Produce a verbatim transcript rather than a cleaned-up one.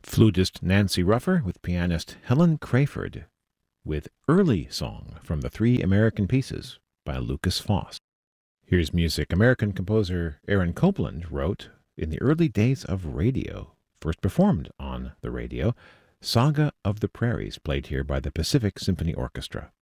Flutist Nancy Ruffer with pianist Helen Crayford, with Early Song from the Three American Pieces by Lucas Foss. Here's music American composer Aaron Copland wrote in the early days of radio, first performed on the radio, Saga of the Prairies, played here by the Pacific Symphony Orchestra.